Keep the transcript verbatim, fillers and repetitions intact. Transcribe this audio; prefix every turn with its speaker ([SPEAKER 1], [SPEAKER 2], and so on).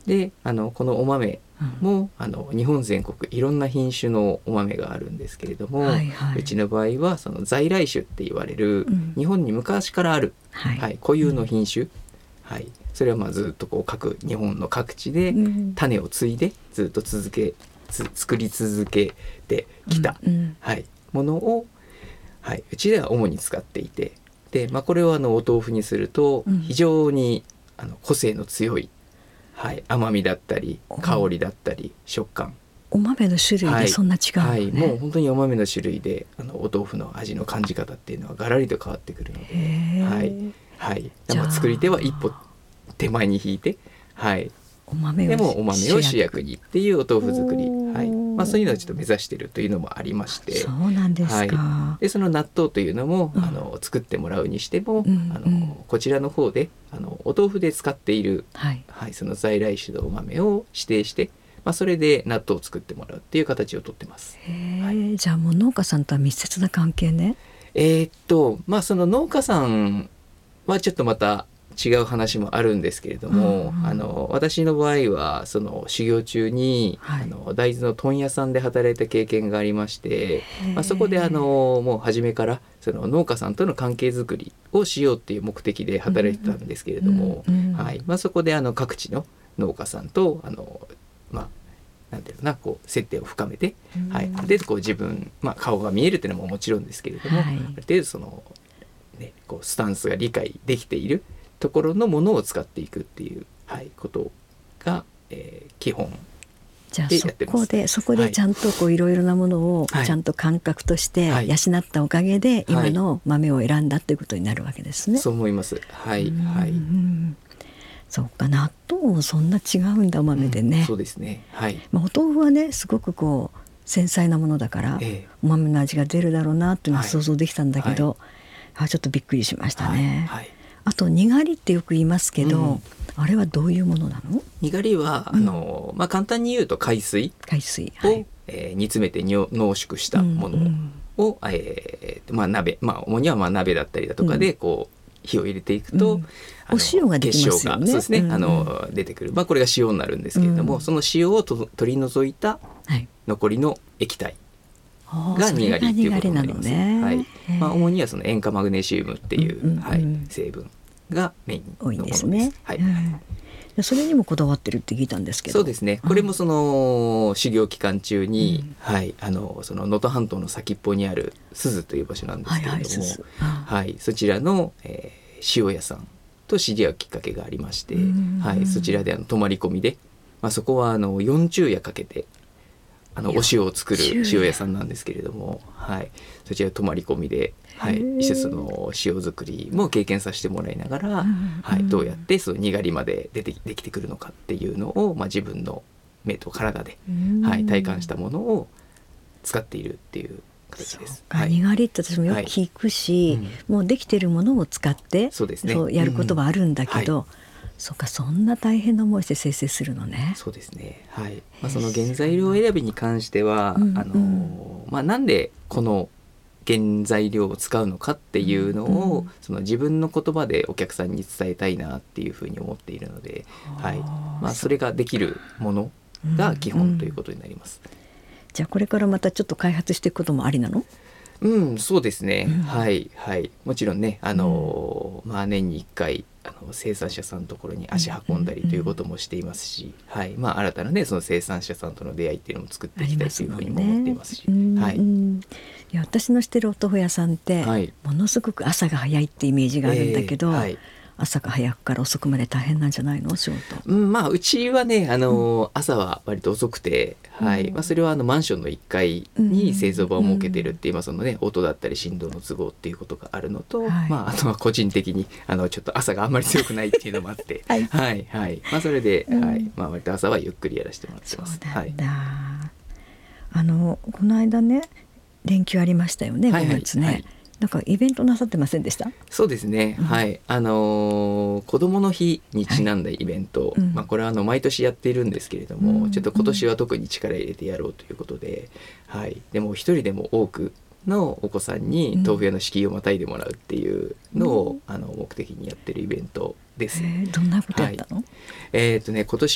[SPEAKER 1] であのこのお豆も、うん、あの日本全国いろんな品種のお豆があるんですけれども、はいはい、うちの場合はその在来種って言われる、うん、日本に昔からある、はいはい、固有の品種、うんはい、それはまあずっとこう各日本の各地で種を継いでずっと続けつ作り続けてきた、うんうんはい、ものを、はい、うちでは主に使っていてで、まあ、これをあのお豆腐にすると非常にあの個性の強い、はい、甘みだったり香りだったり食感
[SPEAKER 2] お豆の種類でそんな違うのね、
[SPEAKER 1] はいはい、もう本当にお豆の種類であのお豆腐の味の感じ方っていうのはガラリと変わってくるので、はいはい、作り手は一歩手前に引いて、はい、
[SPEAKER 2] お豆を
[SPEAKER 1] でもお豆を主役にっていうお豆腐作り、はいまあ、そういうのをちょっと目指しているというのもありまして、
[SPEAKER 2] そうなんですか、
[SPEAKER 1] はい、でその納豆というのも、うん、あの作ってもらうにしても、うん、あのこちらの方であのお豆腐で使っている、はいはい、その在来種のお豆を指定して、まあ、それで納豆を作ってもらうっていう形をとってます。
[SPEAKER 2] へ、はい、じゃあもう農家さんとは密接な関係ね。
[SPEAKER 1] えー、っとまあその農家さんはちょっとまた違う話もあるんですけれども、うんうん、あの私の場合はその修行中に、はい、あの大豆の問屋さんで働いた経験がありまして、まあ、そこであのもう初めからその農家さんとの関係づくりをしようっていう目的で働いてたんですけれども、うんうんはいまあ、そこであの各地の農家さんとあの、まあなんていうなこう接点を深めて、うんはい、ある程度こう自分、まあ、顔が見えるっていうのももちろんですけれども、はい、ある程度その、ね、こうスタンスが理解できているところのものを使っていくっていう、はい、ことが、えー、基本
[SPEAKER 2] じゃあそこでそこでちゃんとこういろいろなものをちゃんと感覚として養ったおかげで今の豆を選んだということになるわけですね。
[SPEAKER 1] はい、そう思います。はいはい。
[SPEAKER 2] そうか納豆もそんな違うんだお豆でね。
[SPEAKER 1] うん、そうですね。はい。
[SPEAKER 2] まあ、お豆腐はねすごくこう繊細なものだから、ええ、お豆の味が出るだろうなっていうのは想像できたんだけど、はいはい、あちょっとびっくりしましたね。はいはいあとにがりってよく言いますけど、うん、あれはどういうものなの？
[SPEAKER 1] にがりは、うん、あのまあ、簡単に言うと海水
[SPEAKER 2] 海水、
[SPEAKER 1] を、はいえー、煮詰めて濃縮したものを、うんうんえーまあ鍋まあ、主にはまあ鍋だったりだとかでこう、うん、火を入れていくと、うん、
[SPEAKER 2] お塩ができますよね。
[SPEAKER 1] そうですね、うんうん、あの出てくる、まあ、これが塩になるんですけれども、うん、その塩をと取り除いた残りの液体がにがりっていうことになります。ねはいまあ、主にはその塩化マグネシウムっていう、うんうんうんはい、成分がメインのものです。多いですね。はい、
[SPEAKER 2] うん、それにもこだわってるって聞いたんですけど。
[SPEAKER 1] そうですね。これもその修行期間中に、うん、はい、あのその能登半島の先っぽにある珠洲という場所なんですけれども、はいはいはい、そちらの、えー、塩屋さんと知り合うきっかけがありまして、はい、そちらであの泊まり込みで、まあ、そこはあのよん昼夜かけてあのお塩を作る塩屋さんなんですけれども、はい、そちら泊まり込みで、はい、施設の塩作りも経験させてもらいながら、はい、どうやってそのにがりまで出てできてくるのかっていうのを、まあ、自分の目と体で、はい、体感したものを使っているっていう形です。
[SPEAKER 2] はい、にがりって私もよく聞くし、はいうん、もうできてるものを使ってそうですね、そうやることはあるんだけど、うんはいそうかそんな大変な思いして生成するのね。
[SPEAKER 1] そうですね、はいまあ、その原材料選びに関しては、うんうんあのまあ、なんでこの原材料を使うのかっていうのを、うん、その自分の言葉でお客さんに伝えたいなっていうふうに思っているので、はいまあ、それができるものが基本ということになります、うんうん、
[SPEAKER 2] じゃあこれからまたちょっと開発していくこともありなの？
[SPEAKER 1] うんそうですね、うん、はいはいもちろんねあの、うんまあ、年にいっかいあの生産者さんのところに足運んだりということもしていますし、うんはいまあ、新たなねその生産者さんとの出会いっていうのも作っていきたいというふうにも思っていますし、
[SPEAKER 2] ね
[SPEAKER 1] はい、
[SPEAKER 2] いや私の知ってるお豆腐屋さんって、はい、ものすごく朝が早いってイメージがあるんだけど、えーはい朝が早くから遅くまで大変なんじゃないの仕事、
[SPEAKER 1] うんまあ、うちはねあの、うん、朝は割と遅くて、はいまあ、それはあのマンションのいっかいに製造場を設けてるっていう、うんまあそのね、音だったり振動の都合っていうことがあるのと、はいまあ、あとは個人的にあのちょっと朝があんまり強くないっていうのもあってはい、はいはいまあ、それで、うんはいまあ、割と朝はゆっくりやらせてもらってます。
[SPEAKER 2] そうなんだ、はい、あのこの間ね連休ありましたよねごがつね、はいはいはいなんかイベントなさってませんでした？
[SPEAKER 1] そうですね、うん、はいあのー、子どもの日にちなんだイベント、はいまあ、これはあの毎年やっているんですけれども、うん、ちょっと今年は特に力入れてやろうということで、はい、でも一人でも多くのお子さんに豆腐屋の敷居をまたいでもらうっていうのを、うん、あの目的にやってるイベントです。
[SPEAKER 2] えー、どんなことやったの？
[SPEAKER 1] はい、えーとね今年